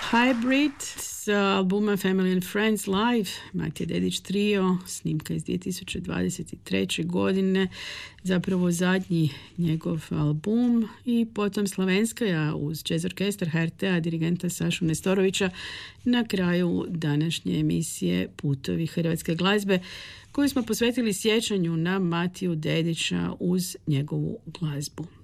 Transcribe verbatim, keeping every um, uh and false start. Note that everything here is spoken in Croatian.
Hybrid s albuma Family and Friends Live, Matija Dedić trio, snimka iz dvije tisuće dvadeset treće. godine, zapravo zadnji njegov album, i potom Slavenskaja uz jazz orkestar ha er te-a dirigenta Sašu Nestorovića na kraju današnje emisije Putovi hrvatske glazbe, koju smo posvetili sjećanju na Matiju Dedića uz njegovu glazbu.